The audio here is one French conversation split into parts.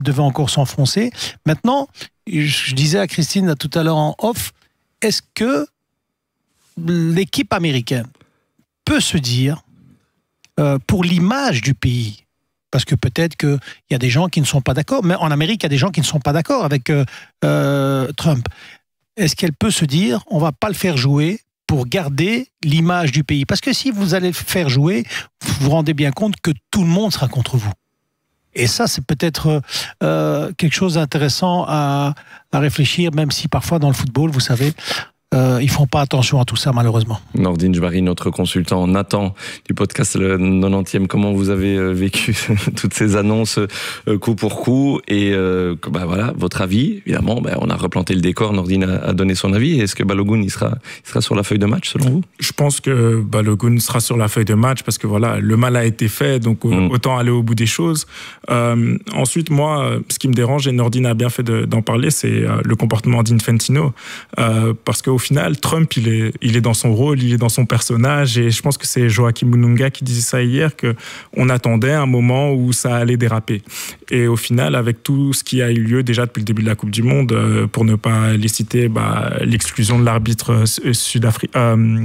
devait encore s'enfoncer. Maintenant, je disais à Christine tout à l'heure en off, est-ce que l'équipe américaine peut se dire, pour l'image du pays, parce que peut-être qu'il y a des gens qui ne sont pas d'accord, mais en Amérique, il y a des gens qui ne sont pas d'accord avec Trump. Est-ce qu'elle peut se dire, on ne va pas le faire jouer pour garder l'image du pays? Parce que si vous allez le faire jouer, vous vous rendez bien compte que tout le monde sera contre vous. Et ça, c'est peut-être quelque chose d'intéressant à réfléchir, même si parfois dans le football, vous savez, ils font pas attention à tout ça, malheureusement. Nordine Jbari, notre consultant, Nathan du podcast Le 90e, comment vous avez vécu toutes ces annonces coup pour coup et voilà, votre avis, évidemment, on a replanté le décor, Nordine a donné son avis. Est-ce que Balogun il sera sur la feuille de match selon vous? Je pense que Balogun sera sur la feuille de match parce que voilà, le mal a été fait, donc autant aller au bout des choses. Ensuite, moi, ce qui me dérange, et Nordine a bien fait d'en parler, c'est le comportement d'Infantino, parce qu'au final, Trump, il est dans son rôle, il est dans son personnage, et je pense que c'est Joachim Mununga qui disait ça hier, qu'on attendait un moment où ça allait déraper. Et au final, avec tout ce qui a eu lieu déjà depuis le début de la Coupe du Monde, pour ne pas les citer, l'exclusion de l'arbitre somalien,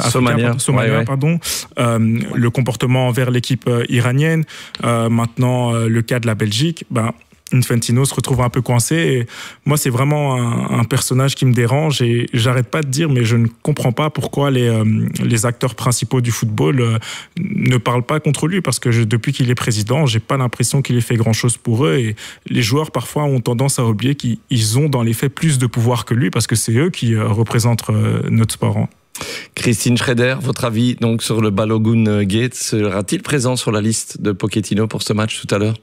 le comportement envers l'équipe iranienne, maintenant le cas de la Belgique, Infantino se retrouve un peu coincé. Et moi, c'est vraiment un personnage qui me dérange et j'arrête pas de dire, mais je ne comprends pas pourquoi les acteurs principaux du football ne parlent pas contre lui, parce que depuis qu'il est président, j'ai pas l'impression qu'il ait fait grand-chose pour eux, et les joueurs parfois ont tendance à oublier qu'ils ont dans les faits plus de pouvoir que lui, parce que c'est eux qui représentent notre sport. Christine Schreder, votre avis donc sur le Balogun Gate, sera-t-il présent sur la liste de Pochettino pour ce match tout à l'heure?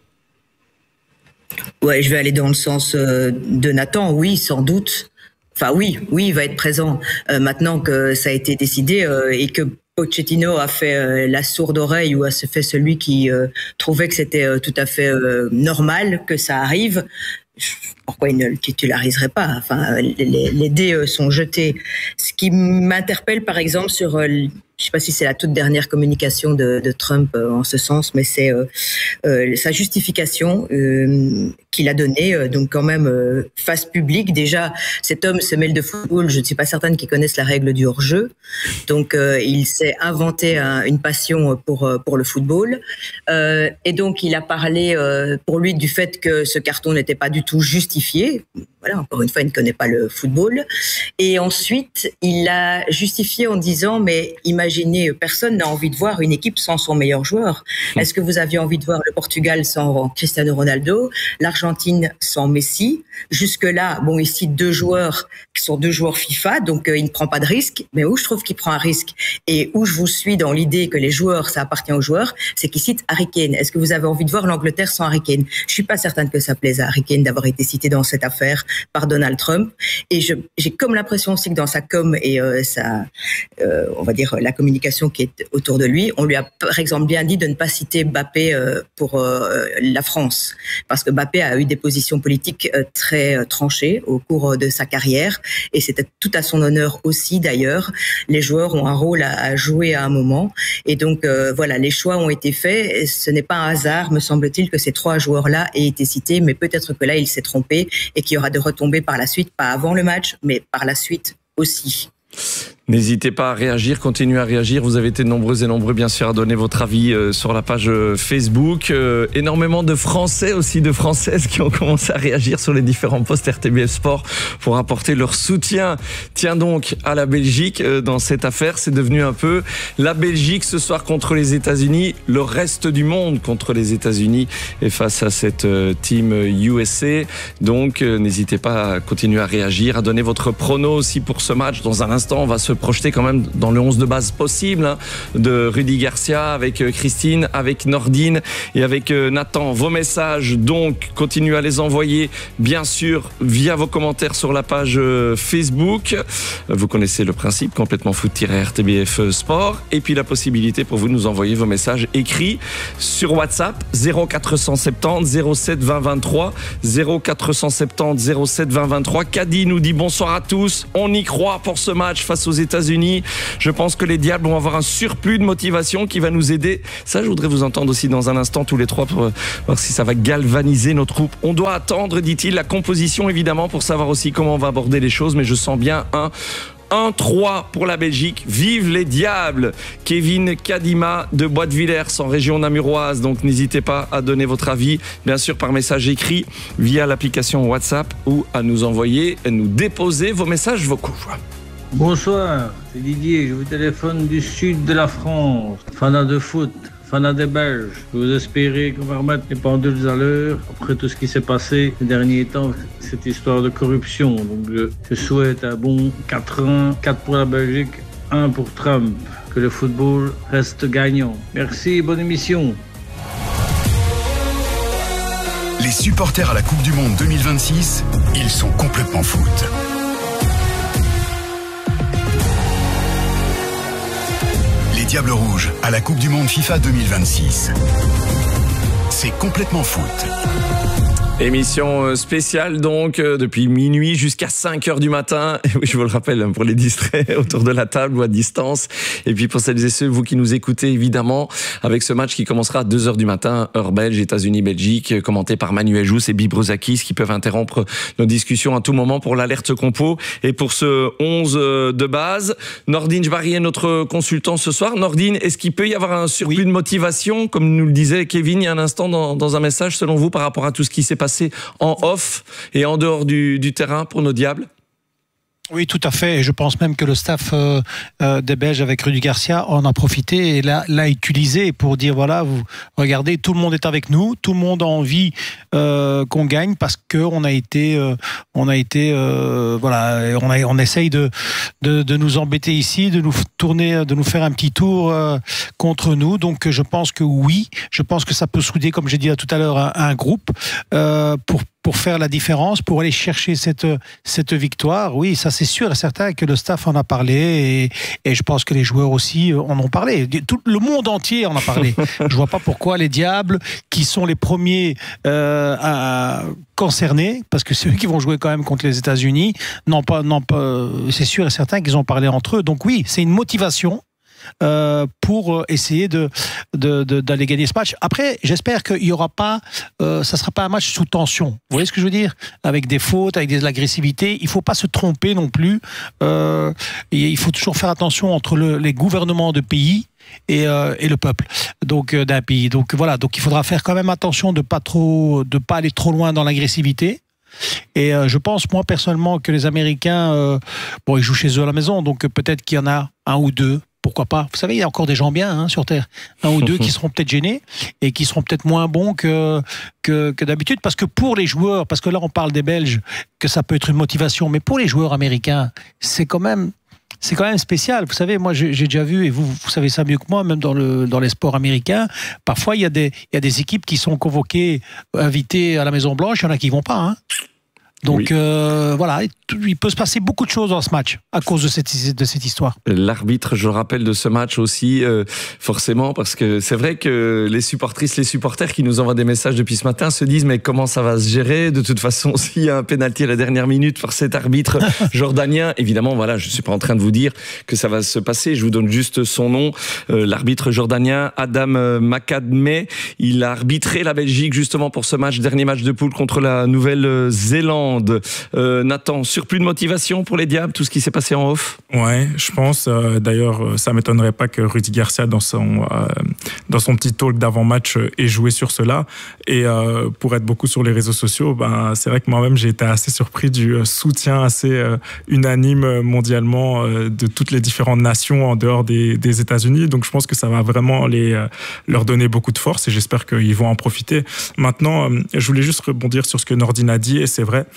Ouais, je vais aller dans le sens de Nathan, oui, sans doute. Enfin, oui, il va être présent. Maintenant que ça a été décidé et que Pochettino a fait la sourde oreille ou a fait celui qui trouvait que c'était tout à fait normal que ça arrive, pourquoi il ne le titulariserait pas? Enfin, les dés sont jetés. Ce qui m'interpelle, par exemple, sur, je sais pas si c'est la toute dernière communication de Trump en ce sens, mais c'est sa justification qu'il a donnée, donc quand même face publique. Déjà, cet homme se mêle de football. Je ne suis pas certaine qu'il connaisse la règle du hors-jeu. Donc, il s'est inventé une passion pour le football. Et donc, il a parlé pour lui du fait que ce carton n'était pas du tout justifié. Voilà, encore une fois, il ne connaît pas le football. Et ensuite, il a justifié en disant, mais imaginez, personne n'a envie de voir une équipe sans son meilleur joueur. Est-ce que vous aviez envie de voir le Portugal sans Cristiano Ronaldo, l'Argentine sans Messi? Jusque-là, bon, il cite deux joueurs qui sont deux joueurs FIFA, donc il ne prend pas de risque. Mais où je trouve qu'il prend un risque et où je vous suis dans l'idée que les joueurs, ça appartient aux joueurs, c'est qu'il cite Harry Kane. Est-ce que vous avez envie de voir l'Angleterre sans Harry Kane? Je suis pas certaine que ça plaise à Harry Kane d'avoir été cité dans cette affaire par Donald Trump. Et j'ai comme l'impression aussi que dans sa com et on va dire la communication qui est autour de lui, on lui a par exemple bien dit de ne pas citer Mbappé pour la France, parce que Mbappé a eu des positions politiques très tranchées au cours de sa carrière, et c'était tout à son honneur aussi d'ailleurs. Les joueurs ont un rôle à jouer à un moment, et donc voilà, les choix ont été faits. Et ce n'est pas un hasard, me semble-t-il, que ces trois joueurs-là aient été cités, mais peut-être que là il s'est trompé et qu'il y aura de retombées par la suite, pas avant le match, mais par la suite aussi. N'hésitez pas à réagir, continuez à réagir. Vous avez été nombreux et nombreux, bien sûr, à donner votre avis sur la page Facebook. Énormément de Français aussi, de Françaises qui ont commencé à réagir sur les différents posts RTBF Sport pour apporter leur soutien. Tiens donc à la Belgique dans cette affaire. C'est devenu un peu la Belgique ce soir contre les États-Unis, le reste du monde contre les États-Unis et face à cette team USA. Donc n'hésitez pas à continuer à réagir, à donner votre prono aussi pour ce match. Dans un instant, on va se projeter quand même dans le 11 de base possible de Rudy Garcia avec Christine, avec Nordine et avec Nathan. Vos messages donc, continuez à les envoyer bien sûr via vos commentaires sur la page Facebook. Vous connaissez le principe, complètement foot-RTBF Sport, et puis la possibilité pour vous de nous envoyer vos messages écrits sur WhatsApp 0470 07 20 23 0470 07 20 23. Caddy nous dit bonsoir à tous, on y croit pour ce match face aux États-Unis. États-Unis. Je pense que les Diables vont avoir un surplus de motivation qui va nous aider. Ça, je voudrais vous entendre aussi dans un instant tous les trois pour voir si ça va galvaniser nos troupes. On doit attendre, dit-il, la composition évidemment pour savoir aussi comment on va aborder les choses, mais je sens bien 1-3 pour la Belgique. Vive les Diables! Kevin Kadima de Bois-de-Villers en région namuroise. Donc n'hésitez pas à donner votre avis, bien sûr par message écrit via l'application WhatsApp ou à nous envoyer et nous déposer vos messages vocaux. Bonsoir, c'est Didier, je vous téléphone du sud de la France, fanat de foot, fanat des Belges. Vous espérez qu'on va remettre les pendules à l'heure après tout ce qui s'est passé ces derniers temps, cette histoire de corruption. Donc je souhaite un bon 4-1, 4 pour la Belgique, 1 pour Trump. Que le football reste gagnant. Merci, bonne émission. Les supporters à la Coupe du Monde 2026, ils sont complètement foot. Les Diables Rouges à la Coupe du Monde FIFA 2026. C'est complètement foot. Émission spéciale donc depuis minuit jusqu'à 5h du matin. Et oui, je vous le rappelle pour les distraits autour de la table ou à distance. Et puis pour celles et ceux, vous qui nous écoutez évidemment, avec ce match qui commencera à 2h du matin, heure belge, États-Unis-Belgique, commenté par Manuel Jousse et Bibrozakis qui peuvent interrompre nos discussions à tout moment pour l'alerte compo. Et pour ce 11 de base, Nordine Jbari est notre consultant ce soir. Nordine, est-ce qu'il peut y avoir un surplus de motivation, comme nous le disait Kevin il y a un instant dans un message selon vous par rapport à tout ce qui s'est passé en off et en dehors du terrain pour nos Diables? Oui, tout à fait. Et je pense même que le staff des Belges avec Rudy Garcia en a profité et l'a utilisé pour dire voilà, vous regardez, tout le monde est avec nous, tout le monde a envie qu'on gagne parce que on essaye de nous embêter ici, de nous tourner, de nous faire un petit tour contre nous. Donc je pense que oui, je pense que ça peut souder, comme j'ai dit tout à l'heure, un groupe pour faire la différence, pour aller chercher cette victoire. Oui, ça c'est sûr et certain que le staff en a parlé et je pense que les joueurs aussi en ont parlé. Tout le monde entier en a parlé. Je vois pas pourquoi les Diables, qui sont les premiers concernés, parce que c'est eux qui vont jouer quand même contre les États-Unis, c'est sûr et certain qu'ils ont parlé entre eux. Donc oui, c'est une motivation pour essayer d'aller gagner ce match. Après, j'espère qu'il y aura pas, ça sera pas un match sous tension. Vous voyez ce que je veux dire? Avec des fautes, avec de l'agressivité. Il faut pas se tromper non plus. Il faut toujours faire attention entre les gouvernements de pays et le peuple d'un pays. Donc voilà. Donc il faudra faire quand même attention de pas aller trop loin dans l'agressivité. Et je pense, moi, personnellement, que les Américains, ils jouent chez eux à la maison, donc peut-être qu'il y en a un ou deux, pourquoi pas. Vous savez, il y a encore des gens bien sur Terre, un ou deux qui seront peut-être gênés et qui seront peut-être moins bons que d'habitude, parce que pour les joueurs, parce que là, on parle des Belges, que ça peut être une motivation, mais pour les joueurs américains, c'est quand même spécial. Vous savez, moi, j'ai déjà vu, et vous savez ça mieux que moi, même dans les sports américains, parfois, il y a des équipes qui sont convoquées, invitées à la Maison-Blanche, il y en a qui ne vont pas. Donc voilà, il peut se passer beaucoup de choses dans ce match à cause de cette histoire. L'arbitre, je rappelle, de ce match aussi, forcément, parce que c'est vrai que les supportrices, les supporters qui nous envoient des messages depuis ce matin se disent mais comment ça va se gérer? De toute façon, s'il y a un pénalty à la dernière minute par cet arbitre jordanien, évidemment, voilà, je suis pas en train de vous dire que ça va se passer, je vous donne juste son nom, l'arbitre jordanien Adam Makadme. Il a arbitré la Belgique justement pour ce match, dernier match de poule contre la Nouvelle-Zélande. Nathan, surplus de motivation pour les Diables, tout ce qui s'est passé en off? Ouais, je pense. D'ailleurs, ça m'étonnerait pas que Rudy Garcia, dans son petit talk d'avant-match, ait joué sur cela. Et pour être beaucoup sur les réseaux sociaux, c'est vrai que moi-même, j'ai été assez surpris du soutien assez unanime mondialement de toutes les différentes nations en dehors des États-Unis. Donc, je pense que ça va vraiment leur donner beaucoup de force et j'espère qu'ils vont en profiter. Maintenant, je voulais juste rebondir sur ce que Nordine a dit et c'est vrai.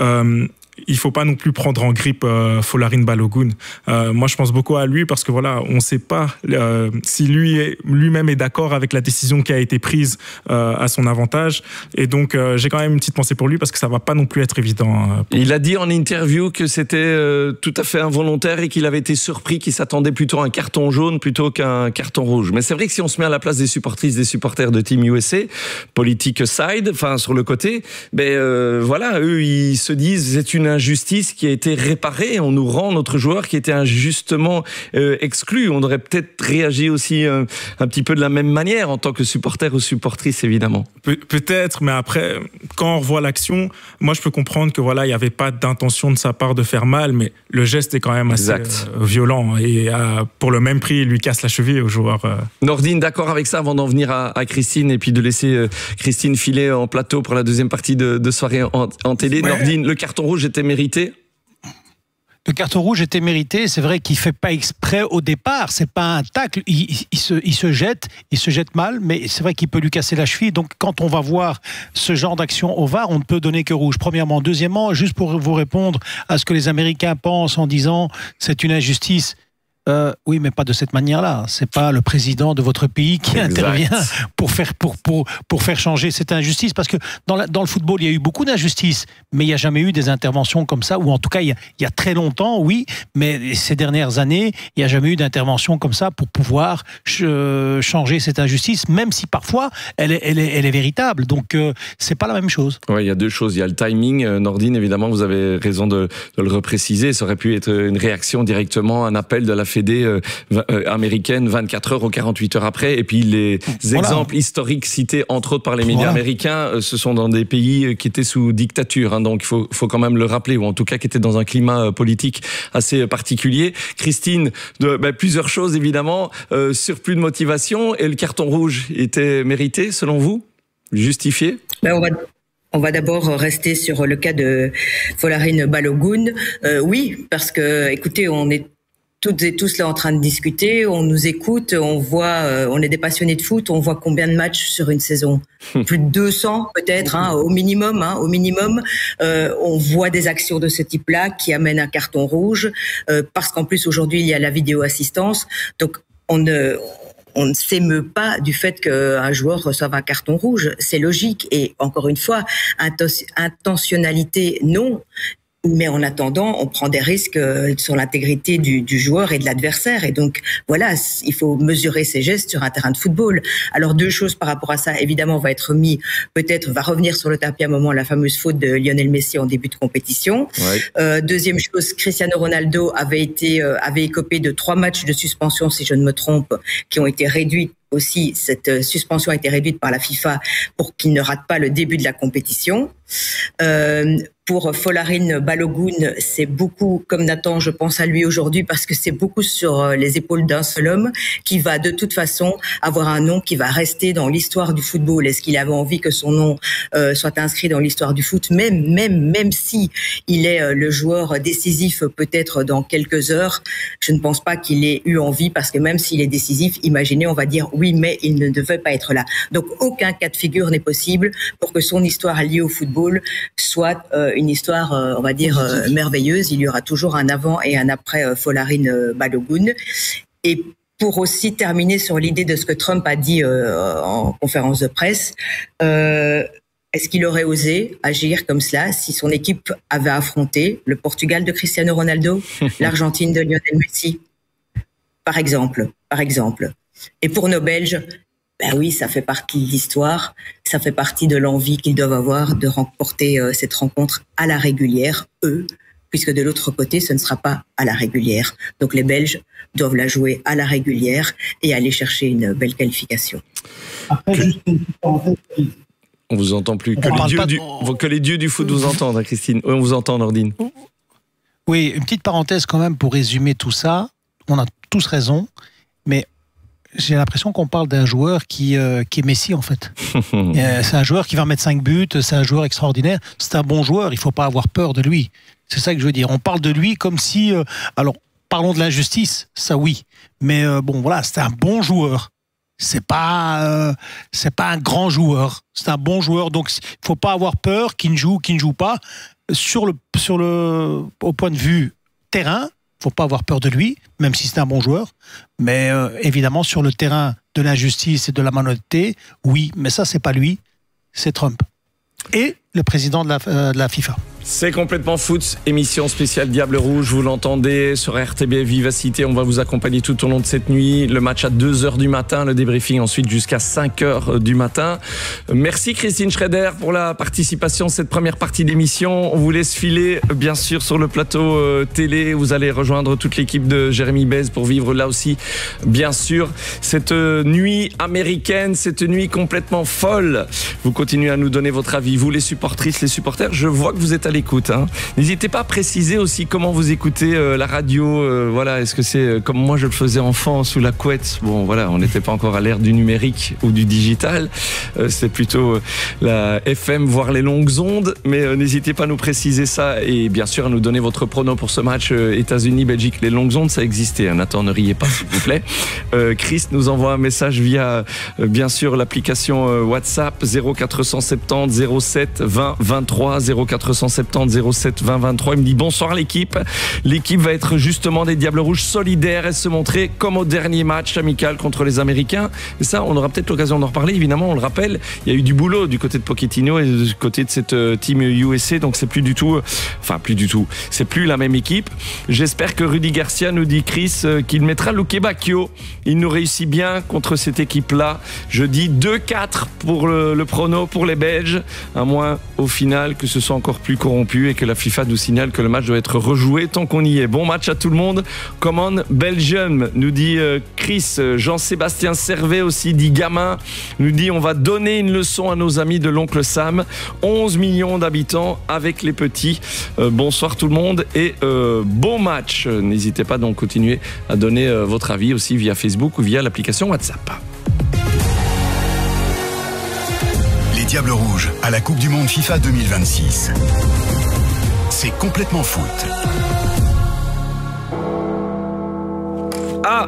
Il faut pas non plus prendre en grippe Folarin Balogun. Moi, je pense beaucoup à lui parce que voilà, on sait pas si lui-même est d'accord avec la décision qui a été prise à son avantage. Et donc, j'ai quand même une petite pensée pour lui parce que ça va pas non plus être évident. Il a dit en interview que c'était tout à fait involontaire et qu'il avait été surpris, qu'il s'attendait plutôt à un carton jaune plutôt qu'un carton rouge. Mais c'est vrai que si on se met à la place des supportrices, des supporters de Team USA, politique side, enfin sur le côté, voilà, eux ils se disent c'est une injustice qui a été réparée. On nous rend notre joueur qui était injustement exclu. On aurait peut-être réagi aussi un petit peu de la même manière en tant que supporter ou supportrice, évidemment. Peut-être, mais après, quand on revoit l'action, moi je peux comprendre que voilà, il n'y avait pas d'intention de sa part de faire mal, mais le geste est quand même assez violent. Et pour le même prix, il lui casse la cheville au joueur. Nordine, d'accord avec ça avant d'en venir à Christine et puis de laisser Christine filer en plateau pour la deuxième partie de soirée en télé. Ouais. Nordine, le carton rouge était mérité? Le carton rouge était mérité. C'est vrai qu'il fait pas exprès au départ. C'est pas un tacle. Il se jette mal, mais c'est vrai qu'il peut lui casser la cheville. Donc, quand on va voir ce genre d'action au VAR, on ne peut donner que rouge. Premièrement. Deuxièmement, juste pour vous répondre à ce que les Américains pensent en disant c'est une injustice. Oui, mais pas de cette manière-là. C'est pas le président de votre pays qui intervient pour faire changer cette injustice. Parce que dans le football, il y a eu beaucoup d'injustices, mais il n'y a jamais eu des interventions comme ça. Ou en tout cas, il y a très longtemps, oui, mais ces dernières années, il n'y a jamais eu d'intervention comme ça pour pouvoir changer cette injustice, même si parfois elle est véritable. Donc, c'est pas la même chose. Oui, il y a deux choses. Il y a le timing. Nordine, évidemment, vous avez raison de le repréciser. Ça aurait pu être une réaction directement, un appel de la Fédé américaine 24 heures ou 48 heures après. Et puis les exemples historiques cités entre autres par les médias américains, ce sont dans des pays qui étaient sous dictature, hein, donc il faut quand même le rappeler, ou en tout cas qui étaient dans un climat politique assez particulier. Christine, plusieurs choses évidemment, surplus de motivation, et le carton rouge était mérité selon vous? Justifié? On va d'abord rester sur le cas de Folarin Balogun. Oui, parce que, écoutez, on est toutes et tous là en train de discuter, on nous écoute, on voit, on est des passionnés de foot, on voit combien de matchs sur une saison? Plus de 200 peut-être, hein, au minimum. On voit des actions de ce type-là qui amènent un carton rouge, parce qu'en plus aujourd'hui il y a la vidéo assistance, donc on ne s'émeut pas du fait qu'un joueur reçoive un carton rouge, c'est logique. Et encore une fois, intentionnalité non. Mais en attendant, on prend des risques sur l'intégrité du joueur et de l'adversaire. Et donc, voilà, il faut mesurer ses gestes sur un terrain de football. Alors, deux choses par rapport à ça. Évidemment, va revenir sur le tapis à un moment la fameuse faute de Lionel Messi en début de compétition. Ouais. Deuxième chose, Cristiano Ronaldo avait écopé de 3 matchs de suspension, si je ne me trompe, qui ont été réduits. Aussi, cette suspension a été réduite par la FIFA pour qu'il ne rate pas le début de la compétition. Pour Folarin Balogun, c'est beaucoup, comme Nathan, je pense à lui aujourd'hui, parce que c'est beaucoup sur les épaules d'un seul homme qui va de toute façon avoir un nom qui va rester dans l'histoire du football. Est-ce qu'il avait envie que son nom soit inscrit dans l'histoire du foot, même si il est le joueur décisif peut-être dans quelques heures, je ne pense pas qu'il ait eu envie, parce que même s'il est décisif, imaginez, on va dire oui, mais il ne devait pas être là. Donc aucun cas de figure n'est possible pour que son histoire liée au football soit une histoire, on va dire, merveilleuse. Il y aura toujours un avant et un après Folarin Balogun. Et pour aussi terminer sur l'idée de ce que Trump a dit en conférence de presse, est-ce qu'il aurait osé agir comme cela si son équipe avait affronté le Portugal de Cristiano Ronaldo, l'Argentine de Lionel Messi, par exemple. Et pour nos Belges, ben oui, ça fait partie de l'histoire, ça fait partie de l'envie qu'ils doivent avoir de remporter cette rencontre à la régulière, eux, puisque de l'autre côté, ce ne sera pas à la régulière. Donc les Belges doivent la jouer à la régulière et aller chercher une belle qualification. Après, juste une petite parenthèse. On vous entend plus. Que les dieux du foot vous entendent, hein, Christine. Oui, on vous entend, Nordine. Oui, une petite parenthèse quand même pour résumer tout ça. On a tous raison, mais j'ai l'impression qu'on parle d'un joueur qui est Messi, en fait. C'est un joueur qui va mettre 5 buts, c'est un joueur extraordinaire, c'est un bon joueur, il ne faut pas avoir peur de lui. C'est ça que je veux dire. On parle de lui comme si... alors, parlons de l'injustice, ça oui. Mais bon, voilà, c'est un bon joueur. C'est pas un grand joueur. C'est un bon joueur, donc il ne faut pas avoir peur qu'il ne joue pas. Au point de vue terrain, il ne faut pas avoir peur de lui, même si c'est un bon joueur. Mais évidemment, sur le terrain de l'injustice et de la malhonnêteté, oui. Mais ça, c'est pas lui, c'est Trump. Et le président de la FIFA. C'est complètement foot, émission spéciale Diable Rouge, vous l'entendez sur RTBF Vivacité, on va vous accompagner tout au long de cette nuit, le match à 2h du matin, le débriefing ensuite jusqu'à 5h du matin. Merci Christine Schrader pour la participation à cette première partie d'émission, on vous laisse filer bien sûr sur le plateau télé, vous allez rejoindre toute l'équipe de Jérémy Bez pour vivre là aussi bien sûr cette nuit américaine, cette nuit complètement folle. Vous continuez à nous donner votre avis, vous les supportrices, les supporters, je vois que vous êtes à l'écoute. Hein. N'hésitez pas à préciser aussi comment vous écoutez la radio. Voilà, est-ce que c'est comme moi je le faisais enfant sous la couette? Bon, voilà, on n'était pas encore à l'ère du numérique ou du digital. C'est plutôt la FM, voire les longues ondes. Mais n'hésitez pas à nous préciser ça et bien sûr à nous donner votre prono pour ce match États-Unis-Belgique. Les longues ondes, ça existait. Hein. Nathan, ne riez pas, s'il vous plaît. Chris nous envoie un message via bien sûr l'application WhatsApp 0470 07 20 23 0470 07 20 23. Il me dit bonsoir l'équipe. L'équipe va être justement des Diables Rouges solidaires et se montrer comme au dernier match amical contre les Américains. Et ça, on aura peut-être l'occasion d'en reparler. Évidemment, on le rappelle, il y a eu du boulot du côté de Pochettino et du côté de cette team USA. Donc c'est plus du tout, c'est plus la même équipe. J'espère que Rudy Garcia, nous dit Chris, qu'il mettra Luque Bacchio. Il nous réussit bien contre cette équipe-là. Je dis 2-4 pour le prono pour les Belges, à moins au final que ce soit encore plus corrompu et que la FIFA nous signale que le match doit être rejoué tant qu'on y est. Bon match à tout le monde. Come on Belgium, nous dit Chris. Jean-Sébastien Servet aussi dit gamin, nous dit on va donner une leçon à nos amis de l'oncle Sam. 11 millions d'habitants avec les petits. Bonsoir tout le monde et bon match. N'hésitez pas donc à continuer à donner votre avis aussi via Facebook ou via l'application WhatsApp. Les Diables Rouges à la Coupe du Monde FIFA 2026. C'est complètement foot. Ah!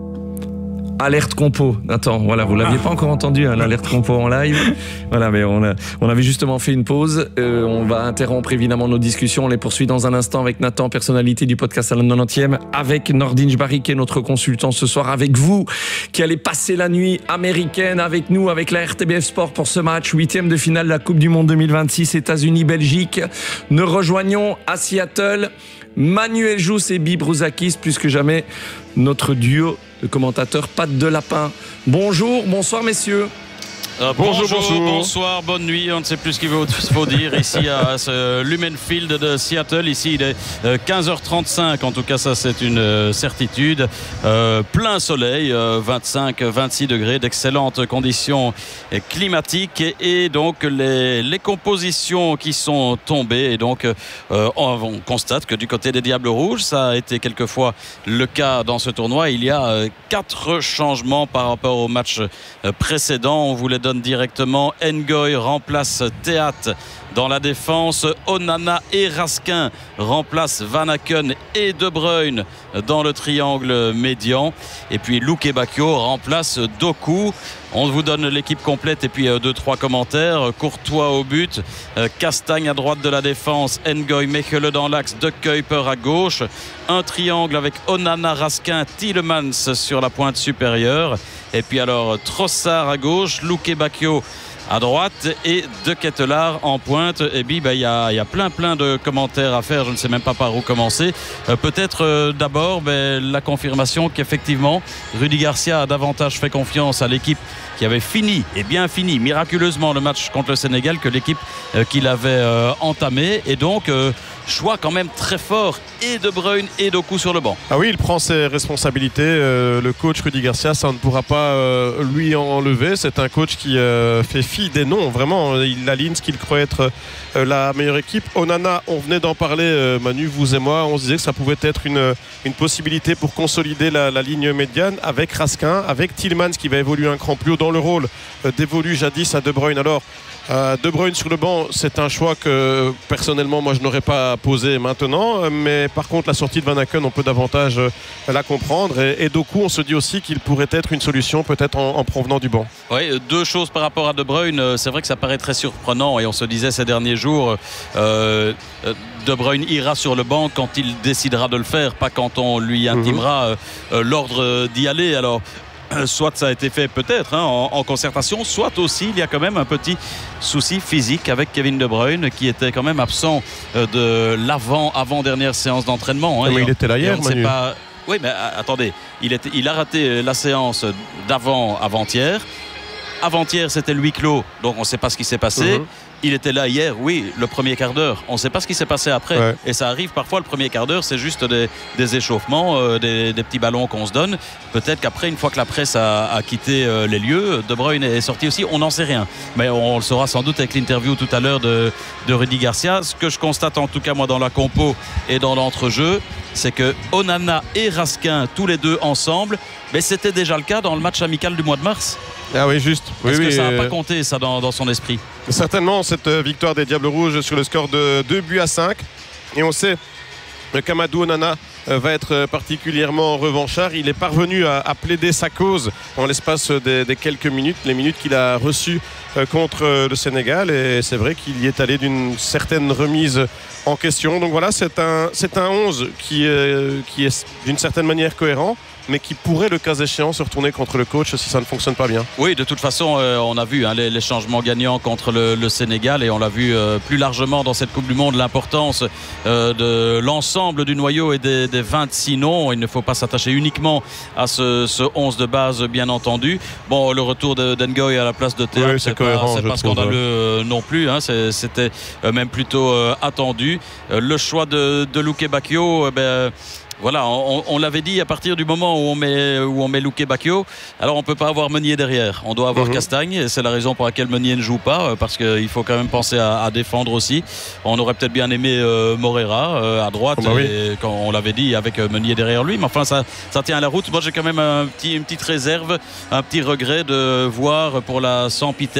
Alerte compo. Attends, voilà, vous l'aviez pas encore entendu, hein, l'alerte compo en live. Voilà, mais on avait justement fait une pause. On va interrompre évidemment nos discussions. On les poursuit dans un instant avec Nathan, personnalité du podcast à la 90e, avec Nordin Jbari qui est notre consultant ce soir, avec vous qui allez passer la nuit américaine avec nous, avec la RTBF Sport pour ce match, 8e de finale de la Coupe du Monde 2026, États-Unis-Belgique. Nous rejoignons à Seattle Manuel Jousse et Bill Brouzakis, plus que jamais notre duo de commentateurs pattes de lapin. Bonjour, bonsoir messieurs. Bonjour, bonsoir, bonne nuit. On ne sait plus ce qu'il faut dire ici à ce Lumen Field de Seattle. Ici, il est 15h35. En tout cas, ça, c'est une certitude. Plein soleil, 25-26 degrés, d'excellentes conditions climatiques. Et donc, les compositions qui sont tombées. Et donc, on constate que du côté des Diables Rouges, ça a été quelquefois le cas dans ce tournoi. Il y a 4 changements par rapport au match précédent. On vous les donne directement. Ngoy remplace Théat dans la défense. Onana et Raskin remplacent Van Aken et De Bruyne dans le triangle médian. Et puis Luque Bacchio remplace Doku. On vous donne l'équipe complète et puis 2-3 commentaires. Courtois au but, Castagne à droite de la défense, Ngoy, Mechele dans l'axe, De Kuyper à gauche. Un triangle avec Onana, Raskin, Tielemans sur la pointe supérieure. Et puis alors Trossard à gauche, Luque Bacchio à droite et De Ketelaar en pointe. Et puis il y a plein de commentaires à faire. Je ne sais même pas par où commencer. Peut-être d'abord la confirmation qu'effectivement Rudy Garcia a davantage fait confiance à l'équipe qui avait bien fini miraculeusement le match contre le Sénégal que l'équipe qu'il avait entamée. Et donc choix quand même très fort et De Bruyne et Doku sur le banc. Ah oui, il prend ses responsabilités. Le coach Rudy Garcia, ça ne pourra pas lui enlever. C'est un coach qui fait fi des noms. Vraiment, il aligne ce qu'il croit être la meilleure équipe. Onana, on venait d'en parler, Manu, vous et moi. On se disait que ça pouvait être une possibilité pour consolider la ligne médiane avec Raskin, avec Tielemans qui va évoluer un cran plus haut dans le rôle d'évoluer jadis à De Bruyne. Alors, De Bruyne sur le banc, c'est un choix que personnellement moi je n'aurais pas posé maintenant, mais par contre la sortie de Van Aken, on peut davantage la comprendre, et Doku, on se dit aussi qu'il pourrait être une solution peut-être en provenant du banc. Oui, 2 choses par rapport à De Bruyne. C'est vrai que ça paraît très surprenant et on se disait ces derniers jours De Bruyne ira sur le banc quand il décidera de le faire, pas quand on lui intimera l'ordre d'y aller. Alors soit ça a été fait peut-être en concertation, soit aussi il y a quand même un petit souci physique avec Kevin De Bruyne qui était quand même absent de l'avant-dernière séance d'entraînement. Mais il était là hier, Manu. Oui, mais attendez, il a raté la séance avant-hier. Avant-hier, c'était le huis clos, donc on ne sait pas ce qui s'est passé. Il était là hier, oui, le premier quart d'heure. On ne sait pas ce qui s'est passé après. Ouais. Et ça arrive parfois, le premier quart d'heure, c'est juste des échauffements, des petits ballons qu'on se donne. Peut-être qu'après, une fois que la presse a quitté les lieux, De Bruyne est sorti aussi. On n'en sait rien. Mais on le saura sans doute avec l'interview tout à l'heure de Rudy Garcia. Ce que je constate, en tout cas, moi, dans la compo et dans l'entrejeu, c'est que Onana et Raskin, tous les deux ensemble, mais c'était déjà le cas dans le match amical du mois de mars. Ah oui, juste. Est-ce que ça n'a pas compté, ça, dans son esprit? Certainement, cette victoire des Diables Rouges sur le score de 2-5. Et on sait qu'Amadou Onana va être particulièrement revanchard. Il est parvenu à plaider sa cause en l'espace des quelques minutes, les minutes qu'il a reçues contre le Sénégal. Et c'est vrai qu'il y est allé d'une certaine remise en question. Donc voilà, c'est un 11 qui est d'une certaine manière cohérent, mais qui pourrait, le cas échéant, se retourner contre le coach si ça ne fonctionne pas bien. Oui, de toute façon, on a vu les changements gagnants contre le Sénégal, et on l'a vu plus largement dans cette Coupe du Monde, l'importance de l'ensemble du noyau et des 26 noms. Il ne faut pas s'attacher uniquement à ce 11 de base, bien entendu. Bon, le retour d'Ngoy à la place de Théâtre, oui, c'est pas scandaleux non plus. C'était même plutôt attendu. Le choix de Luke Bacchio, voilà, on l'avait dit, à partir du moment où on met Luke Bacchio, alors on ne peut pas avoir Meunier derrière. On doit avoir Castagne, et c'est la raison pour laquelle Meunier ne joue pas, parce qu'il faut quand même penser à défendre aussi. On aurait peut-être bien aimé Moreira à droite, quand on l'avait dit, avec Meunier derrière lui. Mais enfin, ça tient à la route. Moi, j'ai quand même une petite réserve, un petit regret de voir pour la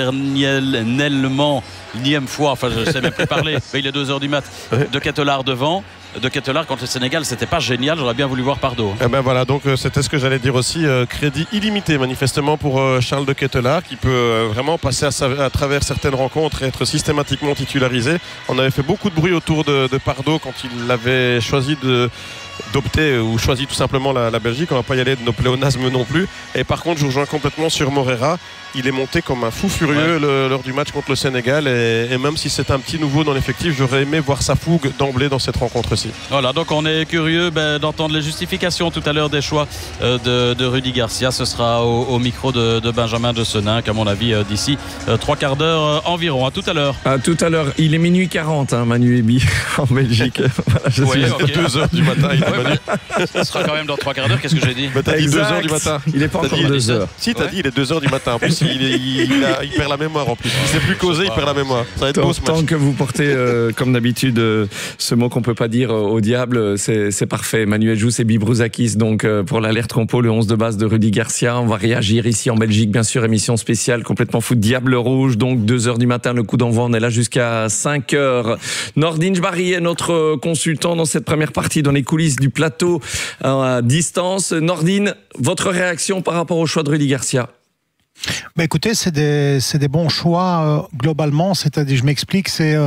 sempiternellement énième fois, enfin je ne sais même plus parler, mais il est 2h du mat, de Ketelaar devant. De Ketelaar contre le Sénégal, c'était pas génial, j'aurais bien voulu voir Pardo. Voilà, donc c'était ce que j'allais dire aussi, crédit illimité manifestement pour Charles de Ketelaar, qui peut vraiment passer à travers certaines rencontres et être systématiquement titularisé. On avait fait beaucoup de bruit autour de Pardo quand il avait choisi d'opter ou choisi tout simplement la Belgique. On va pas y aller de nos pléonasmes non plus. Et par contre, je rejoins complètement sur Moreira. Il est monté comme un fou furieux lors du match contre le Sénégal, et même si c'est un petit nouveau dans l'effectif, j'aurais aimé voir sa fougue d'emblée dans cette rencontre-ci. Voilà, donc on est curieux d'entendre les justifications tout à l'heure des choix de Rudy Garcia. Ce sera au micro de Benjamin de Senin, qu'à mon avis d'ici 3 quarts d'heure environ. À tout à l'heure. À tout à l'heure. Il est minuit 40, Manu Ebi, en Belgique. Voilà, 2h du matin. Ce sera quand même dans 3 quarts d'heure. Qu'est-ce que j'ai dit? T'as dit 2h du matin. Il n'est pas encore 2h. Si, t'as dit il est 2h du matin. En plus, il perd la mémoire en plus. Il ne sait plus causer, il perd la mémoire. Ça va être beau ce match. Tant que vous portez, comme d'habitude, ce mot qu'on ne peut pas dire au diable, c'est parfait. Manuel Jousse et Bibrouzakis, donc pour l'alerte compo, le 11 de base de Rudy Garcia. On va réagir ici en Belgique, bien sûr, émission spéciale complètement foot Diable Rouge. Donc 2h du matin, le coup d'envoi, on est là jusqu'à 5h. Nordin Jbari est notre consultant dans cette première partie, dans les coulisses du plateau à distance. Nordin, votre réaction par rapport au choix de Rudy Garcia? Écoutez, c'est des bons choix globalement. C'est-à-dire, je m'explique,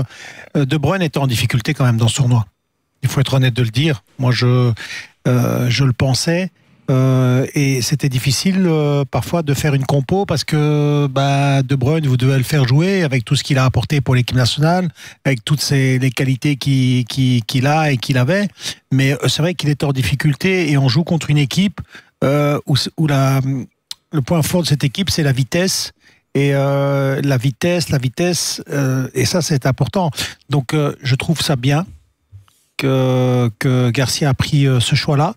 De Bruyne était en difficulté quand même dans ce tournoi. Il faut être honnête de le dire. Moi, je le pensais. Et c'était difficile parfois de faire une compo parce que De Bruyne, vous devez le faire jouer avec tout ce qu'il a apporté pour l'équipe nationale, avec toutes les qualités qu'il a et qu'il avait. Mais c'est vrai qu'il était en difficulté, et on joue contre une équipe où le point fort de cette équipe, c'est la vitesse. Et la vitesse, et ça, c'est important. Donc, je trouve ça bien que Garcia a pris ce choix-là.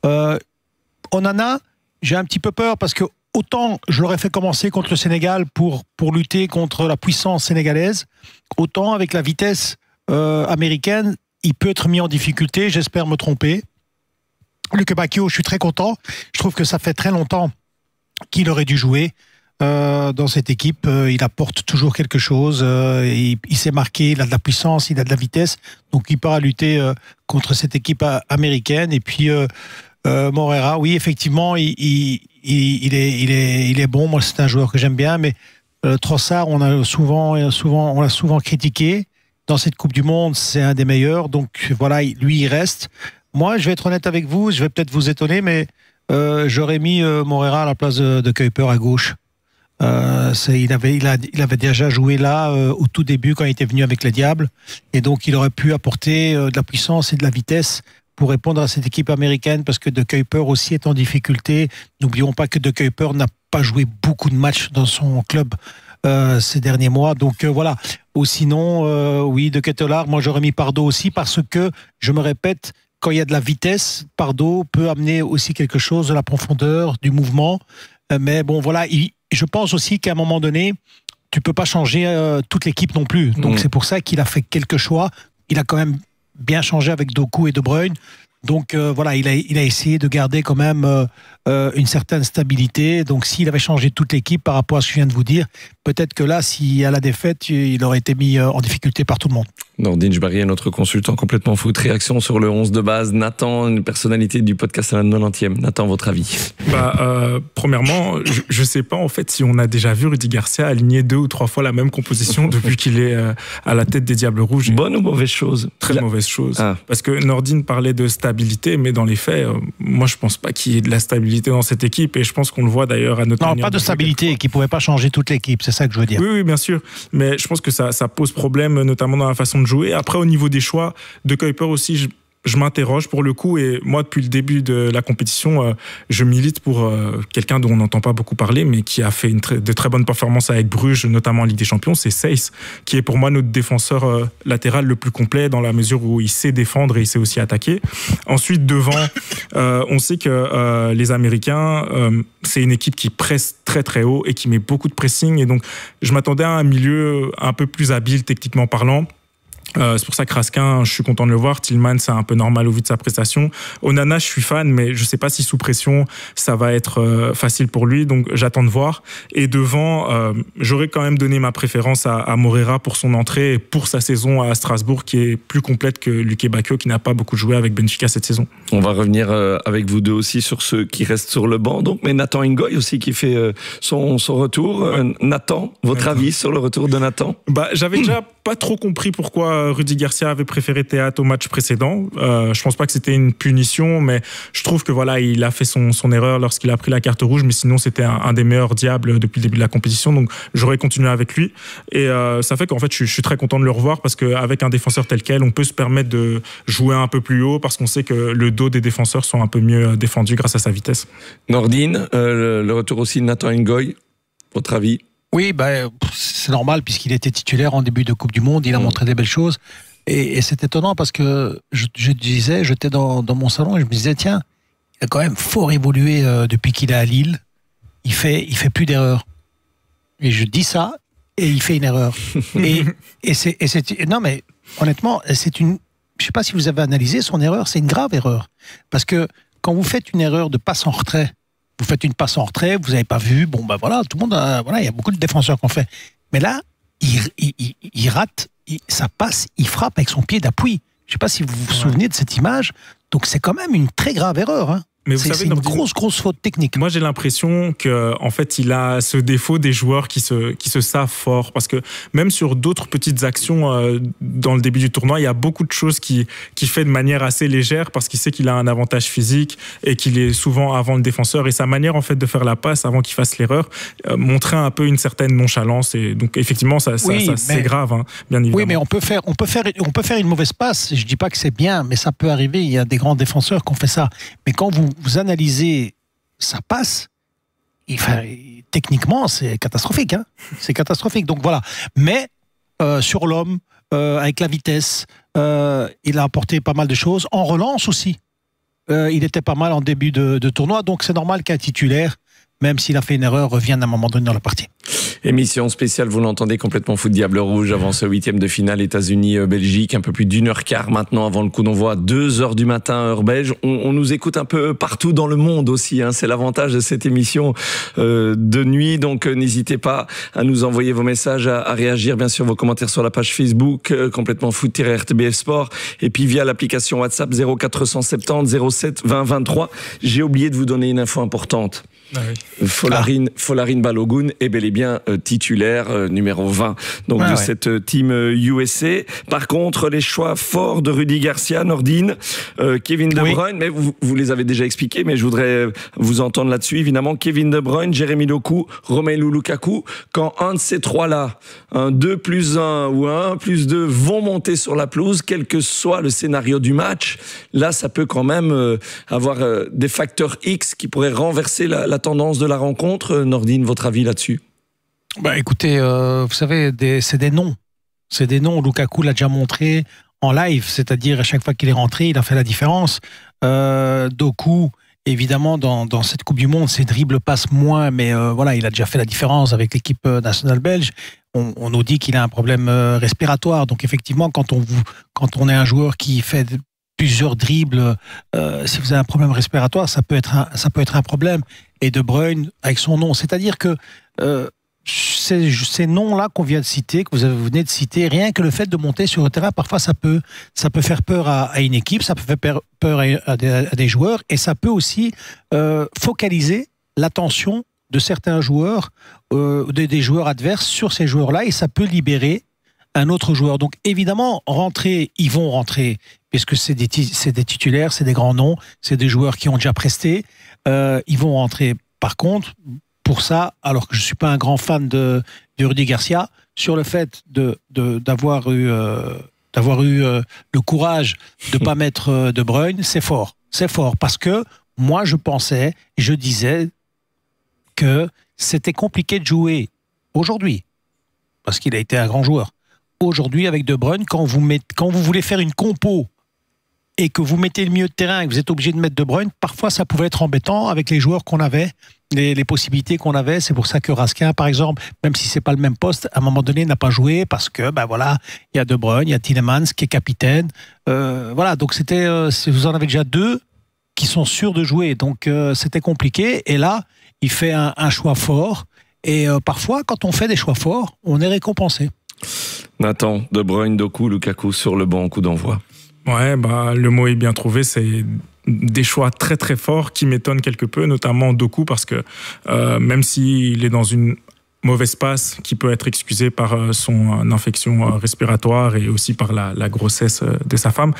Onana, j'ai un petit peu peur parce que autant je l'aurais fait commencer contre le Sénégal pour lutter contre la puissance sénégalaise, autant avec la vitesse américaine, il peut être mis en difficulté. J'espère me tromper. Luke Bacchio, je suis très content. Je trouve que ça fait très longtemps qu'il aurait dû jouer dans cette équipe. Il apporte toujours quelque chose. Il s'est marqué, il a de la puissance, il a de la vitesse. Donc il pourra lutter contre cette équipe américaine. Et puis Moreira, oui, effectivement, il est bon. Moi, c'est un joueur que j'aime bien. Mais Trossard, on l'a souvent critiqué. Dans cette Coupe du Monde, c'est un des meilleurs. Donc voilà, lui, il reste. Moi, je vais être honnête avec vous. Je vais peut-être vous étonner, mais j'aurais mis Moreira à la place de Kuiper à gauche. Il avait déjà joué là au tout début quand il était venu avec les Diables, et donc il aurait pu apporter de la puissance et de la vitesse pour répondre à cette équipe américaine, parce que De Kuiper aussi est en difficulté. N'oublions pas que De Kuiper n'a pas joué beaucoup de matchs dans son club ces derniers mois, donc voilà. Ou sinon, oui, De Ketelaere, moi j'aurais mis Pardo aussi, parce que, je me répète, quand il y a de la vitesse, Pardo peut amener aussi quelque chose, de la profondeur, du mouvement, mais bon voilà, je pense aussi qu'à un moment donné, tu peux pas changer toute l'équipe non plus. Donc c'est pour ça qu'il a fait quelques choix. Il a quand même bien changé avec Doku et De Bruyne. Donc voilà, il a essayé de garder quand même une certaine stabilité. Donc s'il avait changé toute l'équipe par rapport à ce que je viens de vous dire, peut-être que là, s'il y a la défaite, il aurait été mis en difficulté par tout le monde. Nordine Jbari est notre consultant complètement foot. Réaction sur le 11 de base. Nathan, une personnalité du podcast à la 90e. Nathan, votre avis? Premièrement, je sais pas en fait si on a déjà vu Rudy Garcia aligner 2 ou 3 fois la même composition depuis qu'il est à la tête des Diables Rouges. Bonne ou mauvaise chose? Très mauvaise chose. Parce que Nordine parlait de stabilité, mais dans les faits, moi je pense pas qu'il y ait de la stabilité dans cette équipe, et je pense qu'on le voit d'ailleurs à notre... Non, pas de stabilité, qui pouvait pas changer toute l'équipe, c'est ça que je veux dire. Oui, bien sûr, mais je pense que ça pose problème, notamment dans la façon de jouer. Après, au niveau des choix, De Kuiper aussi, je m'interroge pour le coup, et moi depuis le début de la compétition, je milite pour quelqu'un dont on n'entend pas beaucoup parler, mais qui a fait de très bonnes performances avec Bruges, notamment en Ligue des Champions. C'est Seyss, qui est pour moi notre défenseur latéral le plus complet, dans la mesure où il sait défendre et il sait aussi attaquer. Ensuite, devant, on sait que les Américains, c'est une équipe qui presse très très haut et qui met beaucoup de pressing, et donc je m'attendais à un milieu un peu plus habile techniquement parlant. C'est pour ça que Raskin, je suis content de le voir. Tillman, c'est un peu normal au vu de sa prestation. Onana, je suis fan, mais je sais pas si sous pression ça va être facile pour lui, donc j'attends de voir. Et devant, j'aurais quand même donné ma préférence à Moreira pour son entrée et pour sa saison à Strasbourg, qui est plus complète que Luke Bacchio, qui n'a pas beaucoup joué avec Benfica cette saison. On va revenir avec vous deux aussi sur ceux qui restent sur le banc, donc, mais Nathan Ngoy aussi qui fait son retour. Ouais. Nathan, votre avis sur le retour de Nathan? J'avais déjà pas trop compris pourquoi Rudy Garcia avait préféré Théâtre au match précédent. Je pense pas que c'était une punition, mais je trouve que voilà, il a fait son erreur lorsqu'il a pris la carte rouge, mais sinon c'était un des meilleurs Diables depuis le début de la compétition, donc j'aurais continué avec lui. Et ça fait qu'en fait je suis très content de le revoir, parce qu'avec un défenseur tel quel, on peut se permettre de jouer un peu plus haut, parce qu'on sait que le dos des défenseurs sont un peu mieux défendus grâce à sa vitesse. Nordine, le retour aussi de Nathan Ngoy, votre avis? Oui, c'est normal, puisqu'il était titulaire en début de Coupe du Monde, il a montré des belles choses. Et c'est étonnant, parce que j'étais dans mon salon et je me disais, tiens, il a quand même fort évolué depuis qu'il est à Lille. Il fait plus d'erreurs. Et je dis ça, et il fait une erreur. Non, mais honnêtement, je sais pas si vous avez analysé son erreur, c'est une grave erreur. Parce que quand vous faites une erreur de passe en retrait, vous faites une passe en retrait, vous n'avez pas vu, voilà, tout le monde, il y a beaucoup de défenseurs qui ont fait. Mais là, il rate, ça passe, il frappe avec son pied d'appui. Je ne sais pas si vous vous souvenez de cette image. Donc c'est quand même une très grave erreur, hein. Mais vous savez, c'est une grosse faute technique. Moi, j'ai l'impression que, en fait, il a ce défaut des joueurs qui se savent fort, parce que même sur d'autres petites actions dans le début du tournoi, il y a beaucoup de choses qui fait de manière assez légère, parce qu'il sait qu'il a un avantage physique et qu'il est souvent avant le défenseur, et sa manière en fait de faire la passe avant qu'il fasse l'erreur montrait un peu une certaine nonchalance, et donc effectivement ça c'est grave, hein, bien évidemment. Oui, mais on peut faire une mauvaise passe. Je dis pas que c'est bien, mais ça peut arriver. Il y a des grands défenseurs qui ont fait ça. Mais quand vous analysez sa passe, techniquement, c'est catastrophique. Hein, c'est catastrophique. Donc voilà. Mais sur l'homme, avec la vitesse, il a apporté pas mal de choses. En relance aussi, il était pas mal en début de tournoi. Donc c'est normal qu'un titulaire, même s'il a fait une erreur, revienne à un moment donné dans la partie. Émission spéciale, vous l'entendez, complètement foot Diable Rouge avant ce 8e de finale États-Unis-Belgique, un peu plus d'1h15 maintenant avant le coup d'envoi, 2h du matin heure belge. On nous écoute un peu partout dans le monde aussi, hein. C'est l'avantage de cette émission de nuit, donc n'hésitez pas à nous envoyer vos messages, à réagir, bien sûr, vos commentaires sur la page Facebook complètement foot-RTBF Sport, et puis via l'application WhatsApp 0470 07 20 23. J'ai oublié de vous donner une info importante. Ah oui. Folarin Balogun est bel et bien titulaire numéro 20 donc de cette team USA. Par contre, les choix forts de Rudy Garcia, Nordine, Kevin De Bruyne, mais vous les avez déjà expliqués, mais je voudrais vous entendre là-dessus. Évidemment, Kevin De Bruyne, Jeremy Doku, Romelu Lukaku, quand un de ces trois-là, un 2+1 ou un 1+2 vont monter sur la pelouse, quel que soit le scénario du match, là, ça peut quand même avoir des facteurs X qui pourraient renverser la tendance de la rencontre. Nordine, votre avis là-dessus? Écoutez, vous savez, c'est des noms. C'est des noms. Lukaku l'a déjà montré en live, c'est-à-dire à chaque fois qu'il est rentré, il a fait la différence. Doku, évidemment, dans cette Coupe du Monde, ses dribbles passent moins, mais voilà, il a déjà fait la différence avec l'équipe nationale belge. On nous dit qu'il a un problème respiratoire. Donc effectivement, quand on est un joueur qui fait plusieurs dribbles, si vous avez un problème respiratoire, ça peut être un problème. Et De Bruyne, avec son nom, c'est-à-dire que ces noms-là qu'on vient de citer, que vous venez de citer, rien que le fait de monter sur le terrain, parfois ça peut faire peur à une équipe, ça peut faire peur à des joueurs, et ça peut aussi focaliser l'attention de certains joueurs, des joueurs adverses sur ces joueurs-là, et ça peut libérer un autre joueur. Donc évidemment, ils vont rentrer, puisque c'est des titulaires, c'est des grands noms, c'est des joueurs qui ont déjà presté, ils vont rentrer. Par contre, pour ça, alors que je ne suis pas un grand fan de Rudy Garcia, sur le fait d'avoir eu le courage de ne pas mettre De Bruyne, c'est fort. C'est fort, parce que moi je disais que c'était compliqué de jouer aujourd'hui, parce qu'il a été un grand joueur. Aujourd'hui, avec De Bruyne, quand vous voulez faire une compo et que vous mettez le milieu de terrain et que vous êtes obligé de mettre De Bruyne, parfois ça pouvait être embêtant avec les joueurs qu'on avait, les possibilités qu'on avait. C'est pour ça que Raskin, par exemple, même si c'est pas le même poste, à un moment donné n'a pas joué, parce que il y a De Bruyne, il y a Tielemans qui est capitaine. Voilà, donc vous en avez déjà deux qui sont sûrs de jouer, donc c'était compliqué. Et là, il fait un choix fort. Et parfois, quand on fait des choix forts, on est récompensé. Nathan, De Bruyne, Doku, Lukaku sur le banc, coup d'envoi. Ouais, le mot est bien trouvé, c'est des choix très très forts qui m'étonnent quelque peu, notamment Doku, parce que même s'il est dans une mauvaise passe qui peut être excusée par son infection respiratoire et aussi par la grossesse de sa femme,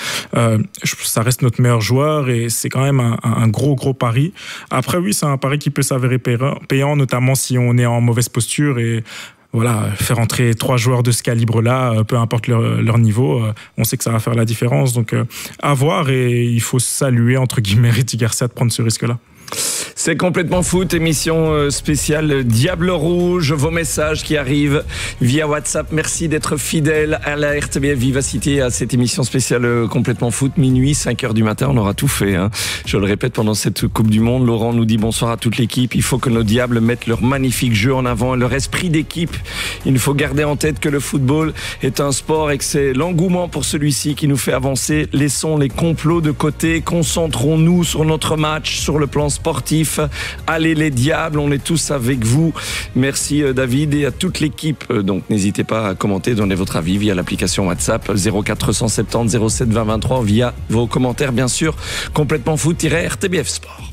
ça reste notre meilleur joueur et c'est quand même un gros pari. Après oui, c'est un pari qui peut s'avérer payant, notamment si on est en mauvaise posture, et voilà, faire entrer 3 joueurs de ce calibre-là, peu importe leur niveau, on sait que ça va faire la différence. Donc, à voir, et il faut saluer, entre guillemets, Rudy Garcia de prendre ce risque-là. C'est complètement foot, émission spéciale Diable Rouge, vos messages qui arrivent via WhatsApp. Merci d'être fidèle à la RTBF Vivacité, à cette émission spéciale complètement foot, minuit, 5h du matin, on aura tout fait. Je le répète, pendant cette Coupe du Monde, Laurent nous dit bonsoir à toute l'équipe. Il faut que nos Diables mettent leur magnifique jeu en avant, leur esprit d'équipe. Il faut garder en tête que le football est un sport et que c'est l'engouement pour celui-ci qui nous fait avancer. Laissons les complots de côté, concentrons-nous sur notre match, sur le plan sportif. Allez les Diables, on est tous avec vous. Merci David et à toute l'équipe. Donc n'hésitez pas à commenter, donner votre avis via l'application WhatsApp 0470 07 20 23, via vos commentaires bien sûr. Complètement foot-RTBF Sport.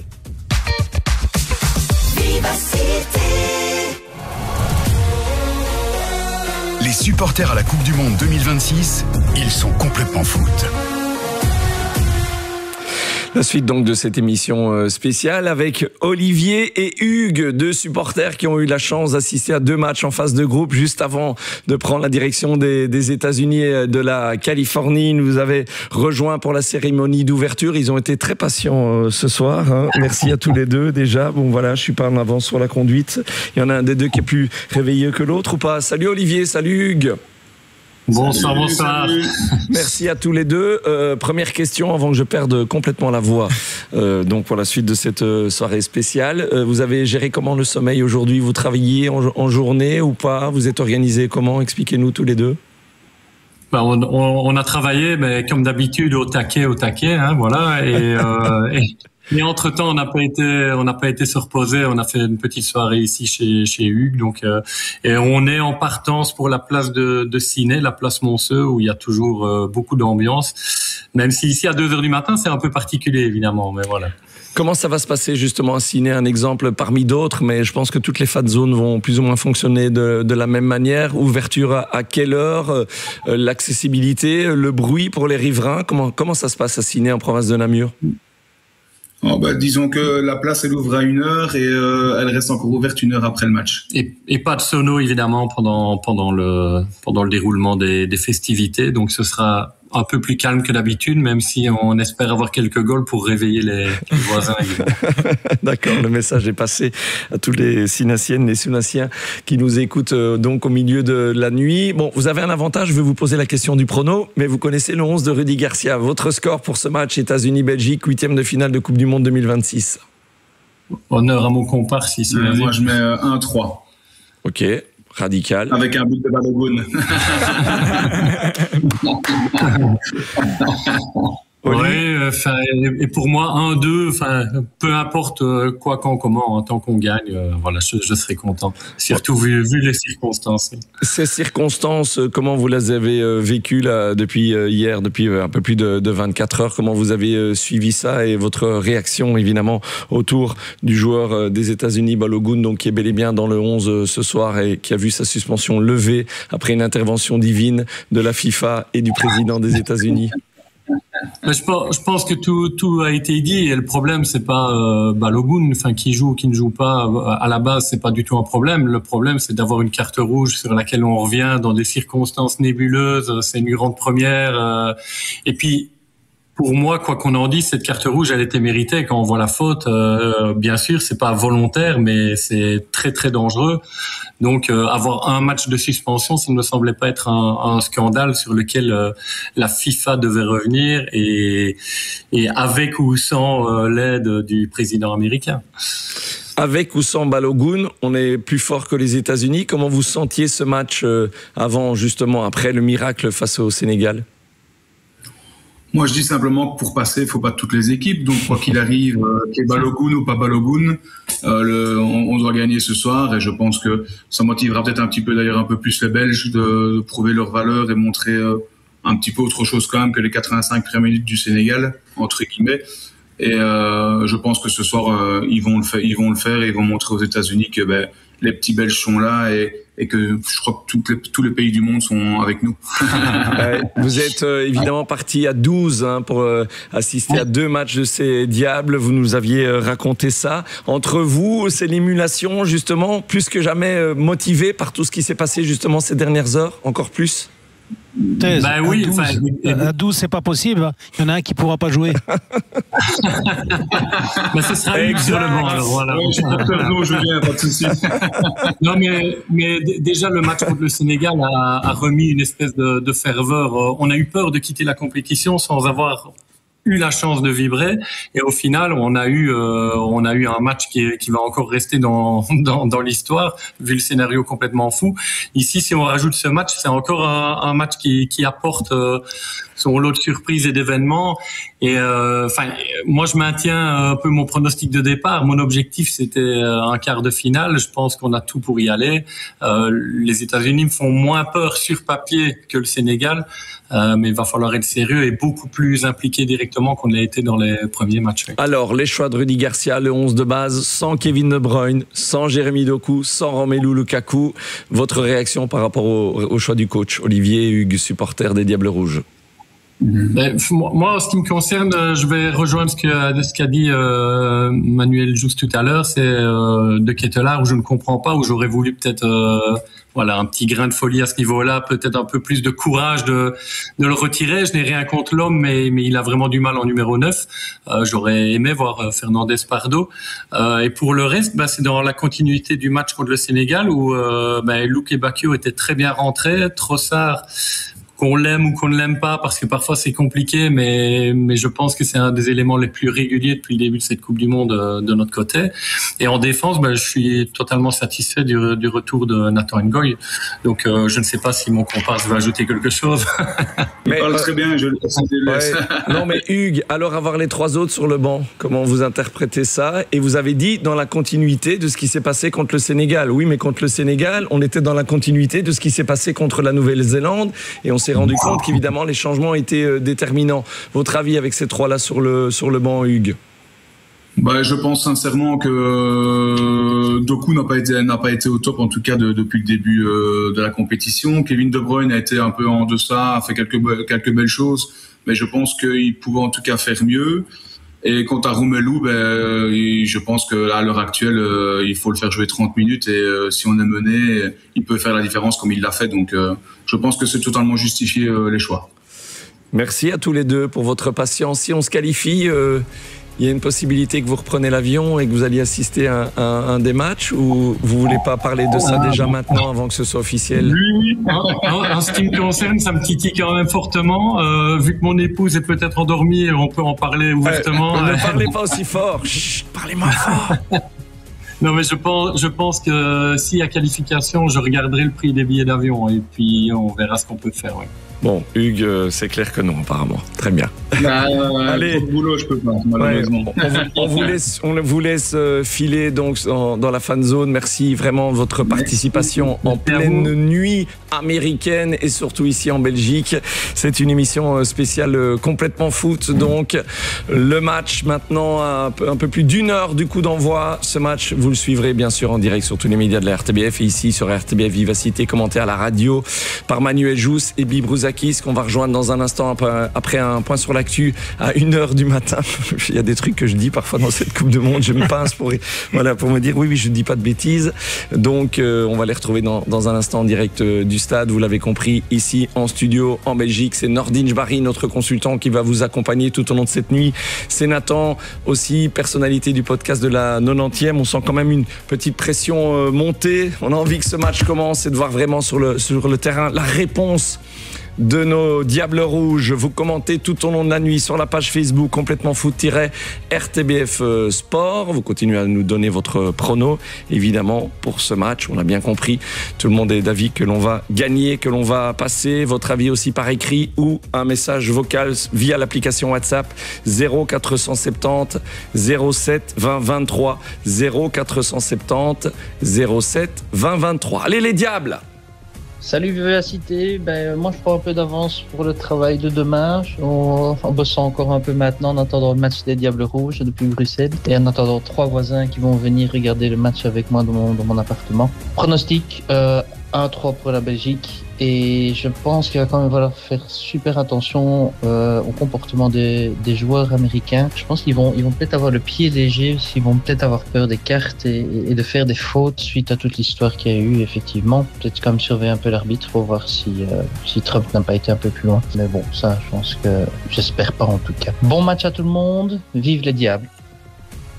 Les supporters à la Coupe du Monde 2026, ils sont complètement foot. La suite donc de cette émission spéciale avec Olivier et Hugues, 2 supporters qui ont eu la chance d'assister à 2 matchs en phase de groupe juste avant de prendre la direction des États-Unis et de la Californie. Ils nous avaient rejoints pour la cérémonie d'ouverture. Ils ont été très patients ce soir. Merci à tous les deux déjà. Bon voilà, je suis pas en avance sur la conduite. Il y en a un des deux qui est plus réveilleux que l'autre ou pas. Salut Olivier, salut Hugues. Bonsoir, bonsoir. Merci à tous les deux. Première question avant que je perde complètement la voix. Donc pour la suite de cette soirée spéciale, vous avez géré comment le sommeil aujourd'hui? Vous travaillez en journée ou pas? Vous êtes organisé comment? Expliquez-nous tous les deux. On a travaillé, mais comme d'habitude au taquet, voilà. Et entre-temps, on n'a pas été se reposer. On a fait une petite soirée ici chez Hugues, donc et on est en partance pour la place de Ciné, la place Monceux, où il y a toujours beaucoup d'ambiance. Même si ici à 2h du matin, c'est un peu particulier évidemment, mais voilà. Comment ça va se passer justement à Sydney? Un exemple parmi d'autres, mais je pense que toutes les fan zones vont plus ou moins fonctionner de la même manière. Ouverture à quelle heure? L'accessibilité, le bruit pour les riverains, comment ça se passe à Sydney en province de Namur? Disons que la place elle ouvre à 1h et elle reste encore ouverte 1 heure après le match. Et pas de sono évidemment pendant le déroulement des festivités, donc ce sera un peu plus calme que d'habitude, même si on espère avoir quelques goals pour réveiller les voisins. D'accord, le message est passé à tous les Synassiennes, les Synassiens qui nous écoutent donc au milieu de la nuit. Bon, vous avez un avantage, je vais vous poser la question du prono, mais vous connaissez le 11 de Rudy Garcia. Votre score pour ce match États-Unis-Belgique, 8e de finale de Coupe du Monde 2026? Honneur à mon comparse ici. Moi, je mets 1-3. Ok. Radical. Avec un but de Balogun. Oui, et pour moi 1-2, peu importe quoi, quand, comment, tant qu'on gagne, voilà, je serai content. Surtout vu les circonstances. Ces circonstances, comment vous les avez vécues là depuis hier, depuis un peu plus de 24 heures? Comment vous avez suivi ça et votre réaction évidemment autour du joueur des États-Unis, Balogun, donc qui est bel et bien dans le 11 ce soir et qui a vu sa suspension levée après une intervention divine de la FIFA et du président des États-Unis? Je pense que tout a été dit et le problème c'est pas Balogun, qui joue ou qui ne joue pas à la base, c'est pas du tout un problème. Le problème c'est d'avoir une carte rouge sur laquelle on revient dans des circonstances nébuleuses. C'est une grande première et puis. Pour moi, quoi qu'on en dise, cette carte rouge, elle était méritée. Quand on voit la faute, bien sûr, c'est pas volontaire, mais c'est très très dangereux. Donc, avoir un match de suspension, ça ne me semblait pas être un scandale sur lequel la FIFA devait revenir et avec ou sans l'aide du président américain. Avec ou sans Balogun, on est plus fort que les États-Unis. Comment vous sentiez ce match après le miracle face au Sénégal? Moi, je dis simplement que pour passer, il faut pas toutes les équipes. Donc, quoi qu'il arrive, qu'il y ait Balogun ou pas Balogun, on doit gagner ce soir. Et je pense que ça motivera peut-être un petit peu, d'ailleurs, un peu plus les Belges de prouver leur valeur et montrer un petit peu autre chose quand même que les 85 premières minutes du Sénégal, entre guillemets. Et je pense que ce soir, ils vont le faire et ils vont montrer aux États-Unis que les petits Belges sont là et que je crois que tous les pays du monde sont avec nous. Vous êtes évidemment parti à 12 pour assister à 2 matchs de ces Diables. Vous nous aviez raconté ça. Entre vous, c'est l'émulation justement, plus que jamais motivé par tout ce qui s'est passé justement ces dernières heures, encore plus? Oui, à 12, c'est pas possible. Il y en a un qui pourra pas jouer. Ce sera Hugues sur le banc. Alors voilà. Je viens, pas de souci. Non, mais déjà le match contre le Sénégal a remis une espèce de ferveur. On a eu peur de quitter la compétition sans avoir eu la chance de vibrer et au final on a eu un match qui va encore rester dans l'histoire vu le scénario complètement fou. Ici, si on rajoute ce match, c'est encore un match qui apporte son lot de surprises et d'événements. Et moi je maintiens un peu mon pronostic de départ. Mon objectif c'était un quart de finale. Je pense qu'on a tout pour y aller. Les États-Unis me font moins peur sur papier que le Sénégal, mais il va falloir être sérieux et beaucoup plus impliqué directement qu'on l'a été dans les premiers matchs. Alors les choix de Rudy Garcia, le 11 de base, sans Kevin De Bruyne, sans Jérémy Doku, sans Romelu Lukaku. Votre réaction par rapport au choix du coach Olivier Hugues, supporter des Diables Rouges? Moi, en ce qui me concerne, je vais rejoindre ce qu'a dit Manuel Jousse tout à l'heure. C'est De Ketelaere où je ne comprends pas, où j'aurais voulu peut-être un petit grain de folie à ce niveau-là, peut-être un peu plus de courage de le retirer. Je n'ai rien contre l'homme, mais il a vraiment du mal en numéro 9. J'aurais aimé voir Fernandez Pardo. Et pour le reste, c'est dans la continuité du match contre le Sénégal où Luke Bakio était très bien rentré. Trossard, qu'on l'aime ou qu'on ne l'aime pas, parce que parfois c'est compliqué, mais je pense que c'est un des éléments les plus réguliers depuis le début de cette Coupe du Monde de notre côté. Et en défense, je suis totalement satisfait du retour de Nathan Ngoy. Donc je ne sais pas si mon comparse va ajouter quelque chose. Il parle très bien, je le laisse. Non mais Hugues, alors avoir les 3 autres sur le banc, comment vous interprétez ça? Et vous avez dit dans la continuité de ce qui s'est passé contre le Sénégal. Oui, mais contre le Sénégal, on était dans la continuité de ce qui s'est passé contre la Nouvelle-Zélande et on s'est rendu compte qu'évidemment les changements étaient déterminants. Votre avis avec ces 3-là sur le banc, Hugues? Je pense sincèrement que Doku n'a pas été au top, en tout cas depuis le début de la compétition. Kevin De Bruyne a été un peu en deçà, a fait quelques belles choses, mais je pense qu'il pouvait en tout cas faire mieux. Et quant à Romelu, je pense qu'à l'heure actuelle, il faut le faire jouer 30 minutes et si on est mené, il peut faire la différence comme il l'a fait. Donc je pense que c'est totalement justifié les choix. Merci à tous les deux pour votre patience. Si on se qualifie, il y a une possibilité que vous repreniez l'avion et que vous alliez assister à un des matchs, ou vous voulez pas parler de ça déjà maintenant avant que ce soit officiel? En ce qui me concerne, ça me titille quand même fortement. Vu que mon épouse est peut-être endormie, on peut en parler ouvertement. Ne parlez pas aussi fort. Chut, parlez moins fort. Non, mais je pense que s'il y a qualification, je regarderai le prix des billets d'avion et puis on verra ce qu'on peut faire. Ouais. Bon, Hugues, c'est clair que non, apparemment. Très bien. Allez, pour le boulot, je peux pas, malheureusement. On vous laisse filer donc dans la fan zone. Merci vraiment de votre participation en pleine nuit américaine et surtout ici en Belgique. C'est une émission spéciale complètement foot. Donc, le match maintenant, un peu plus d'une heure du coup d'envoi. Ce match, vous le suivrez bien sûr en direct sur tous les médias de la RTBF et ici sur RTBF Vivacité, commenté à la radio par Manuel Jousse et Bibi Brouzakis, qu'on va rejoindre dans un instant après un point sur l'actu à 1h du matin. Il y a des trucs que je dis parfois dans cette Coupe du Monde, je me pince pour me dire oui, je ne dis pas de bêtises. Donc on va les retrouver dans un instant en direct du stade, vous l'avez compris, ici en studio en Belgique. C'est Nordin Jbari, notre consultant, qui va vous accompagner tout au long de cette nuit. C'est Nathan aussi, personnalité du podcast de la 90e. On sent quand même une petite pression monter. On a envie que ce match commence et de voir vraiment sur le terrain la réponse de nos Diables Rouges. Vous commentez tout au long de la nuit sur la page Facebook complètement foot-RTBF Sport. Vous continuez à nous donner votre prono, évidemment, pour ce match. On a bien compris, tout le monde est d'avis que l'on va gagner, que l'on va passer. Votre avis aussi par écrit ou un message vocal via l'application WhatsApp 0470 07 20 23 0470 07 20 23. Allez les Diables! Salut Vivacité, moi je prends un peu d'avance pour le travail de demain, en bossant encore un peu maintenant en attendant le match des Diables Rouges depuis Bruxelles et en attendant 3 voisins qui vont venir regarder le match avec moi dans mon appartement. Pronostic 1-3 pour la Belgique et je pense qu'il va quand même falloir faire super attention au comportement des joueurs américains. Je pense qu'ils vont peut-être avoir le pied léger, ils vont peut-être avoir peur des cartes et de faire des fautes suite à toute l'histoire qu'il y a eu, effectivement. Peut-être quand même surveiller un peu l'arbitre pour voir si Trump n'a pas été un peu plus loin. Mais bon, ça, je pense que j'espère pas en tout cas. Bon match à tout le monde, vive les Diables!